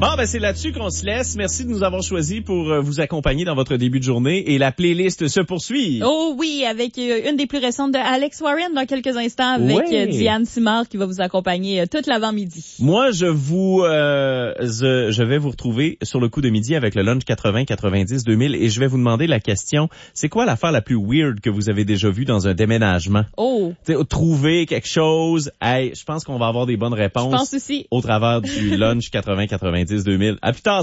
Bon, ben c'est là-dessus qu'on se laisse. Merci de nous avoir choisis pour vous accompagner dans votre début de journée et la playlist se poursuit. Oh oui, avec une des plus récentes de Alex Warren dans quelques instants avec Diane Simard qui va vous accompagner toute l'avant-midi. Moi, je vais vous retrouver sur le coup de midi avec le lunch 80, 90, 2000 et je vais vous demander la question, c'est quoi l'affaire la plus weird que vous avez déjà vue dans un déménagement? Oh. T'sais, trouver quelque chose. Hey, je pense qu'on va avoir des bonnes réponses. Je pense aussi. Au travers du lunch 80, 90, 2000. À plus tard.